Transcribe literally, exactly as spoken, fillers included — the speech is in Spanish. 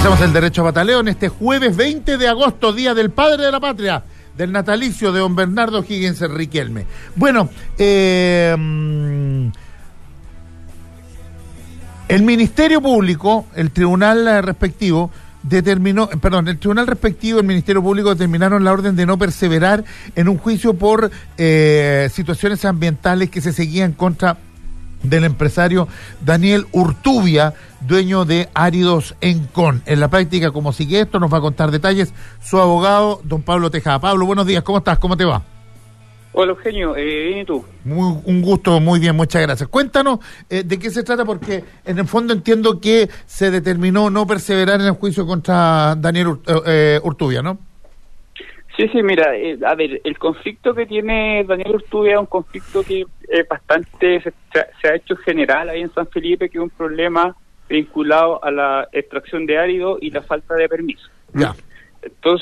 Hacemos el derecho a bataleo en este jueves veinte de agosto, Día del Padre de la Patria, del natalicio de don Bernardo Higgins Riquelme. Bueno, eh, el Ministerio Público, el tribunal respectivo, determinó, perdón, el tribunal respectivo, el Ministerio Público determinaron la orden de no perseverar en un juicio por eh, situaciones ambientales que se seguían contra del empresario Daniel Urtubia, dueño de Áridos Encon. En la práctica, ¿cómo sigue esto? Nos va a contar detalles su abogado, don Pablo Tejada. Pablo, buenos días, ¿cómo estás? ¿Cómo te va? Hola, Eugenio, eh, bien, ¿y tú? Muy, un gusto, muy bien, muchas gracias. Cuéntanos eh, de qué se trata, porque en el fondo entiendo que se determinó no perseverar en el juicio contra Daniel Ur, eh, Urtubia, ¿no? Sí, sí, mira, eh, a ver, el conflicto que tiene Daniel Urtubia es un conflicto que es bastante, se, se ha hecho general ahí en San Felipe, que es un problema vinculado a la extracción de árido y la falta de permiso. Ya. Entonces,